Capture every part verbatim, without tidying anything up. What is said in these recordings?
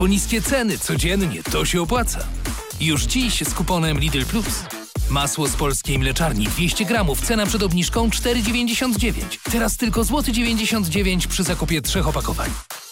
Bo niskie ceny codziennie to się opłaca. Już dziś z kuponem Lidl Plus. Masło z polskiej mleczarni dwieście gramów, cena przed obniżką cztery dziewięćdziesiąt dziewięć. Teraz tylko złoty dziewięćdziesiąt dziewięć przy zakupie trzech opakowań.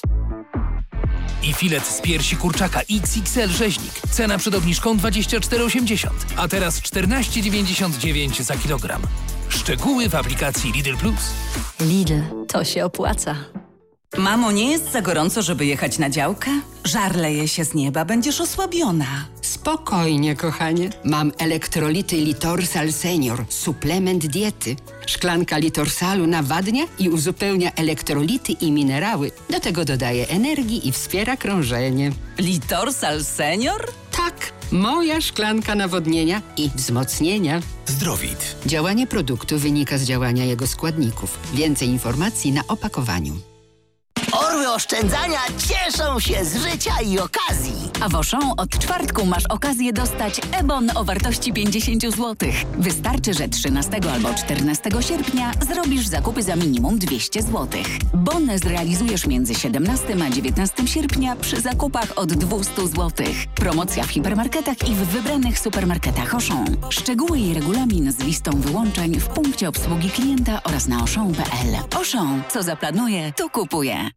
I filet z piersi kurczaka X X L rzeźnik. Cena przed obniżką dwadzieścia cztery osiemdziesiąt, a teraz czternaście dziewięćdziesiąt dziewięć za kilogram. Szczegóły w aplikacji Lidl Plus. Lidl, to się opłaca. Mamo, nie jest za gorąco, żeby jechać na działkę? Żar leje się z nieba, będziesz osłabiona. Spokojnie, kochanie. Mam elektrolity Litorsal Senior, suplement diety. Szklanka Litorsalu nawadnia i uzupełnia elektrolity i minerały. Do tego dodaje energii i wspiera krążenie. Litorsal Senior? Tak, moja szklanka nawodnienia i wzmocnienia. Zdrowit. Działanie produktu wynika z działania jego składników. Więcej informacji na opakowaniu. Orły oszczędzania cieszą się z życia i okazji. A w Auchan od czwartku masz okazję dostać e-bon o wartości pięćdziesiąt złotych. Wystarczy, że trzynastego albo czternastego sierpnia zrobisz zakupy za minimum dwieście złotych. Bon zrealizujesz między siedemnastego a dziewiętnastego sierpnia przy zakupach od dwieście złotych. Promocja w hipermarketach i w wybranych supermarketach Auchan. Szczegóły i regulamin z listą wyłączeń w punkcie obsługi klienta oraz na auchan kropka p l. Auchan, co zaplanuje, to kupuje.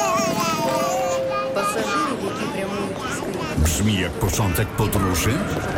Brzmi jak początek podróży?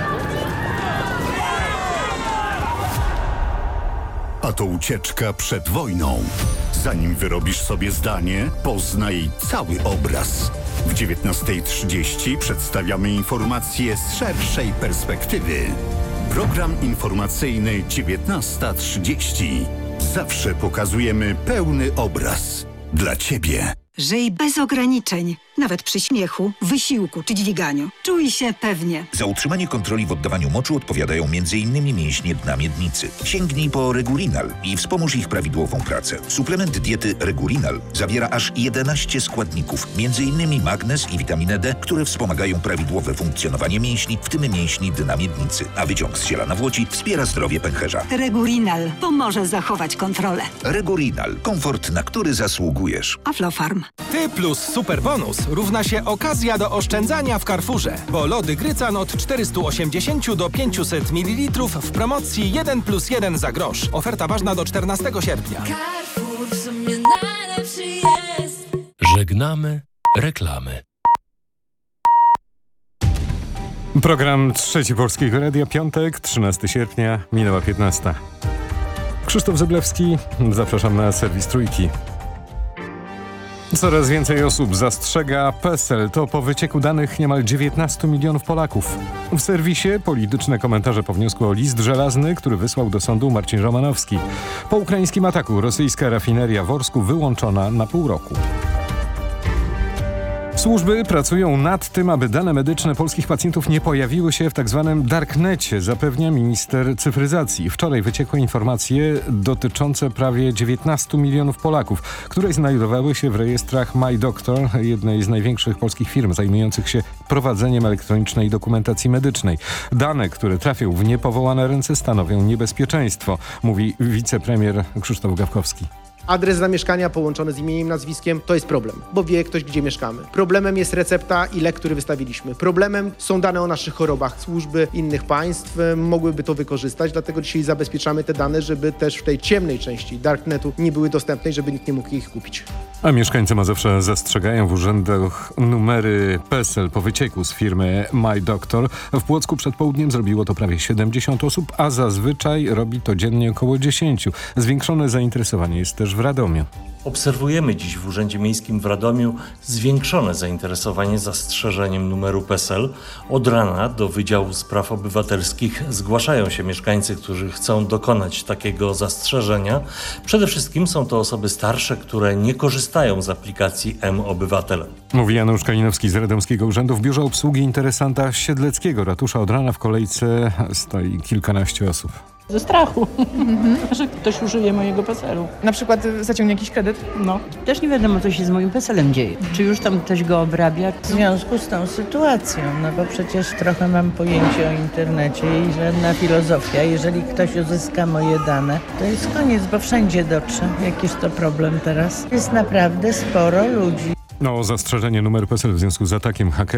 A to ucieczka przed wojną. Zanim wyrobisz sobie zdanie, poznaj cały obraz. W dziewiętnasta trzydzieści przedstawiamy informacje z szerszej perspektywy. Program informacyjny dziewiętnasta trzydzieści. Zawsze pokazujemy pełny obraz. Dla Ciebie. Żyj bez ograniczeń, nawet przy śmiechu, wysiłku czy dźwiganiu. Czuj się pewnie. Za utrzymanie kontroli w oddawaniu moczu odpowiadają między innymi mięśnie dna miednicy. Sięgnij po Regulinal i wspomóż ich prawidłową pracę. Suplement diety Regulinal zawiera aż jedenaście składników, między innymi magnez i witaminę D, które wspomagają prawidłowe funkcjonowanie mięśni, w tym mięśni dna miednicy. A wyciąg z ziela nawłoci wspiera zdrowie pęcherza. Regulinal pomoże zachować kontrolę. Regulinal. Komfort, na który zasługujesz. Aflofarm. Ty plus super bonus równa się okazja do oszczędzania w Carrefourze. Bo lody Grycan od czterysta osiemdziesiąt do pięćset mililitrów w promocji jeden plus jeden za grosz. Oferta ważna do czternastego sierpnia. Carrefour w sumie najlepszy jest. Żegnamy reklamy. Program Trzeci Polskiego Radia, piątek, trzynastego sierpnia, minęła piętnasta. Krzysztof Zyblewski, zapraszam na serwis Trójki. Coraz więcej osób zastrzega PESEL. To po wycieku danych niemal dziewiętnastu milionów Polaków. W serwisie polityczne komentarze po wniosku o list żelazny, który wysłał do sądu Marcin Romanowski. Po ukraińskim ataku rosyjska rafineria w Orsku wyłączona na pół roku. Służby pracują nad tym, aby dane medyczne polskich pacjentów nie pojawiły się w tzw. darknecie, zapewnia minister cyfryzacji. Wczoraj wyciekły informacje dotyczące prawie dziewiętnastu milionów Polaków, które znajdowały się w rejestrach MyDoctor, jednej z największych polskich firm zajmujących się prowadzeniem elektronicznej dokumentacji medycznej. Dane, które trafią w niepowołane ręce, stanowią niebezpieczeństwo, mówi wicepremier Krzysztof Gawkowski. Adres zamieszkania połączony z imieniem, nazwiskiem to jest problem, bo wie ktoś, gdzie mieszkamy. Problemem jest recepta i lek, który wystawiliśmy. Problemem są dane o naszych chorobach. Służby innych państw mogłyby to wykorzystać, dlatego dzisiaj zabezpieczamy te dane, żeby też w tej ciemnej części darknetu nie były dostępne i żeby nikt nie mógł ich kupić. A mieszkańcy Mazowsza zastrzegają w urzędach numery PESEL po wycieku z firmy MyDoctor. W Płocku przed południem zrobiło to prawie siedemdziesiąt osób, a zazwyczaj robi to dziennie około dziesięciu. Zwiększone zainteresowanie jest też w Radomiu. Obserwujemy dziś w Urzędzie Miejskim w Radomiu zwiększone zainteresowanie zastrzeżeniem numeru PESEL. Od rana do Wydziału Spraw Obywatelskich zgłaszają się mieszkańcy, którzy chcą dokonać takiego zastrzeżenia. Przede wszystkim są to osoby starsze, które nie korzystają z aplikacji M-Obywatel. Mówi Janusz Kalinowski z Radomskiego Urzędu. W biurze obsługi interesanta Siedleckiego ratusza od rana w kolejce stoi kilkanaście osób. Ze strachu, mhm. że ktoś użyje mojego PESEL-u. Na przykład zaciągnie jakiś kredyt? No. Też nie wiadomo, co się z moim PESEL-em dzieje. Czy już tam ktoś go obrabia? W związku z tą sytuacją, no bo przecież trochę mam pojęcie o internecie i żadna filozofia. Jeżeli ktoś uzyska moje dane, to jest koniec, bo wszędzie dotrze. Jakiż to problem teraz? Jest naprawdę sporo ludzi. No, zastrzeżenie numeru PESEL w związku z atakiem hakerów.